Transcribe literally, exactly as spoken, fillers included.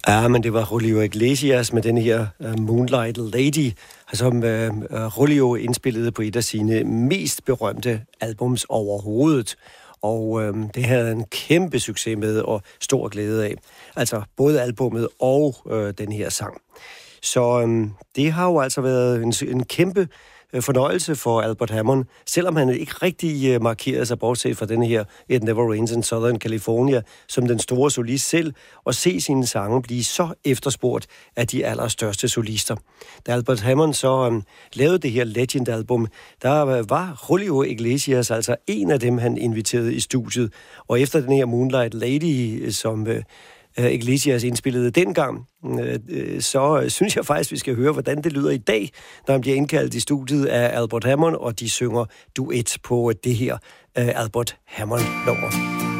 Ja, men det var Julio Iglesias med den her uh, Moonlight Lady, som uh, Julio indspillede på et af sine mest berømte albums overhovedet. Og uh, det havde han en kæmpe succes med og stor glæde af. Altså både albummet og uh, den her sang. Så um, det har jo altså været en, en kæmpe fornøjelse for Albert Hammond, selvom han ikke rigtig uh, markerede sig, bortset fra den her It Never Rains in Southern California, som den store solist selv, og se sine sange blive så efterspurgt af de allerstørste solister. Da Albert Hammond så um, lavede det her Legend-album, der uh, var Julio Iglesias altså en af dem, han inviterede i studiet, og efter den her Moonlight Lady, som uh, Iglesias indspillede dengang, så synes jeg faktisk, vi skal høre, hvordan det lyder i dag, når han bliver indkaldt i studiet af Albert Hammond, og de synger duet på det her Albert Hammond-nummer.